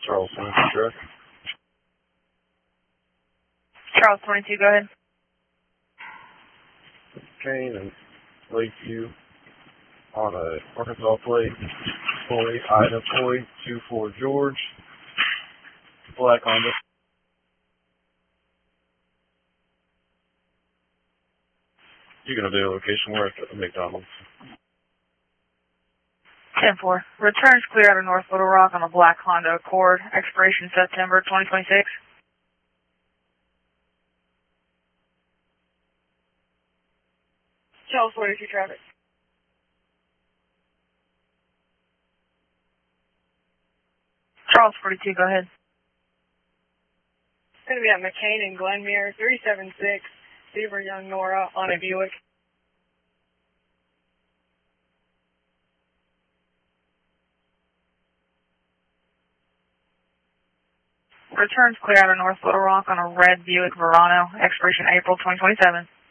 Charles 22 truck. Charles 22, go ahead. Kane and Lakeview on a Arkansas plate. Ida Toy 24 George. Black Honda. You can update a location. We're at the McDonald's. 10-4. Returns clear out of North Little Rock on a black Honda Accord. Expiration September 2026. Charles 42 traffic. Charles 42, go ahead. It's going to be at McCain and Glenmere, 376, Beaver Young Nora on a Buick. Returns clear out of North Little Rock on a red Buick Verano. Expiration April 2027.